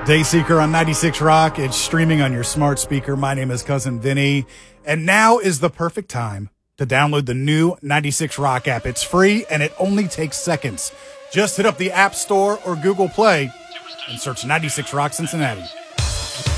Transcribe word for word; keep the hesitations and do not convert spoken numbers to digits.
Dayseeker on ninety-six Rock. It's streaming on your smart speaker. My name is Cousin Vinny. And now is the perfect time to download the new ninety-six Rock app. It's free and it only takes seconds. Just hit up the App Store or Google Play and search ninety-six Rock Cincinnati.